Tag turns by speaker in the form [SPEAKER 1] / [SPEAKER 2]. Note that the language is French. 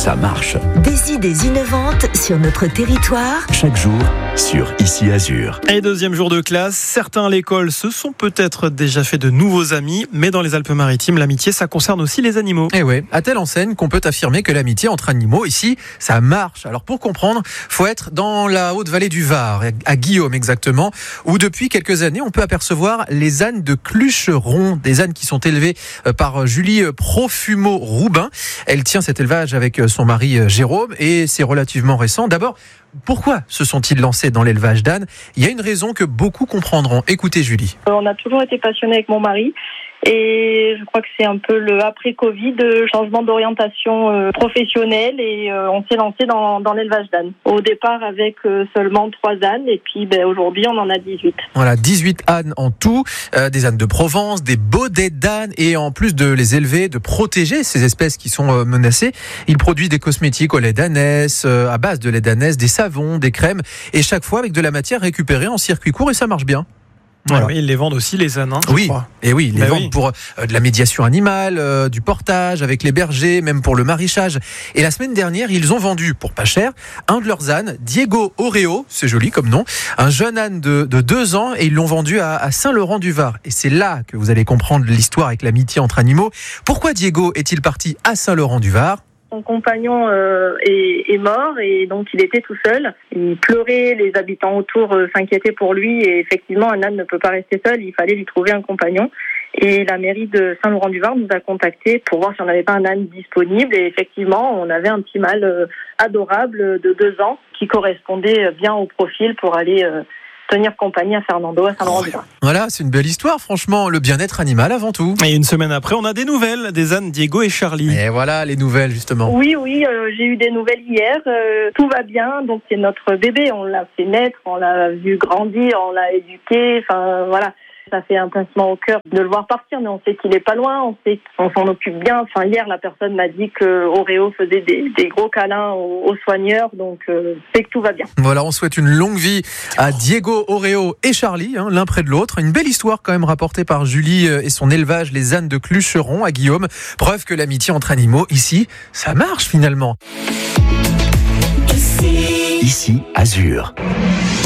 [SPEAKER 1] ça marche.
[SPEAKER 2] Des idées innovantes sur notre territoire.
[SPEAKER 1] Chaque jour sur Ici Azur.
[SPEAKER 3] Et deuxième jour de classe, certains à l'école se sont peut-être déjà fait de nouveaux amis, mais dans les Alpes-Maritimes, l'amitié, ça concerne aussi les animaux.
[SPEAKER 4] Et ouais, à telle enseigne qu'on peut affirmer que l'amitié entre animaux, ici, ça marche. Alors pour comprendre, faut être dans la haute vallée du Var, à Guillaume exactement, où depuis quelques années, on peut apercevoir les ânes de Clucheron, des ânes qui sont élevés par Julie Profumo-Roubin. Elle tient cet élevage avec son mari Jérôme et c'est relativement récent. D'abord, pourquoi se sont-ils lancés dans l'élevage d'ânes ? Il y a une raison que beaucoup comprendront. Écoutez Julie.
[SPEAKER 5] On a toujours été passionnés avec mon mari et je crois que c'est un peu le après-Covid, changement d'orientation professionnelle et on s'est lancé dans l'élevage d'ânes. Au départ avec seulement 3 ânes et puis aujourd'hui on en a 18.
[SPEAKER 4] Voilà, 18 ânes en tout, des ânes de Provence, des baudets d'ânes et en plus de les élever, de protéger ces espèces qui sont menacées, ils produisent des cosmétiques au lait d'ânesse, à base de lait d'ânesse, des savons, des crèmes et chaque fois avec de la matière récupérée en circuit court et ça marche bien.
[SPEAKER 3] Voilà. Oui, ils les vendent aussi les ânes, je crois.
[SPEAKER 4] Et oui, ils les vendent pour de la médiation animale, du portage avec les bergers, même pour le maraîchage. Et la semaine dernière, ils ont vendu, pour pas cher, un de leurs ânes, Diego Oreo, c'est joli comme nom, un jeune âne de 2 ans, et ils l'ont vendu à Saint-Laurent-du-Var. Et c'est là que vous allez comprendre l'histoire avec l'amitié entre animaux. Pourquoi Diego est-il parti à Saint-Laurent-du-Var ?
[SPEAKER 5] Son compagnon est mort et donc il était tout seul. Il pleurait, les habitants autour s'inquiétaient pour lui et effectivement un âne ne peut pas rester seul, il fallait lui trouver un compagnon. Et la mairie de Saint-Laurent-du-Var nous a contactés pour voir si on n'avait pas un âne disponible et effectivement on avait un petit mâle adorable de 2 ans qui correspondait bien au profil pour aller tenir compagnie à Fernando à Saint-Laurent-du-Var.
[SPEAKER 4] Voilà, c'est une belle histoire, franchement, le bien-être animal avant tout.
[SPEAKER 3] Et une semaine après, on a des nouvelles des ânes Diego et Charlie.
[SPEAKER 4] Et voilà les nouvelles justement.
[SPEAKER 5] Oui, j'ai eu des nouvelles hier. Tout va bien, donc c'est notre bébé, on l'a fait naître, on l'a vu grandir, on l'a éduqué, enfin voilà. Ça fait un pincement au cœur de le voir partir, mais on sait qu'il est pas loin, on sait qu'on s'en occupe bien. Enfin, hier, la personne m'a dit que Oreo faisait des gros câlins aux soigneurs, donc c'est que tout va bien.
[SPEAKER 4] Voilà, on souhaite une longue vie à Diego, Oreo et Charlie, l'un près de l'autre. Une belle histoire quand même rapportée par Julie et son élevage, les ânes de Clucheron à Guillaume. Preuve que l'amitié entre animaux, ici, ça marche finalement.
[SPEAKER 1] Ici Azur.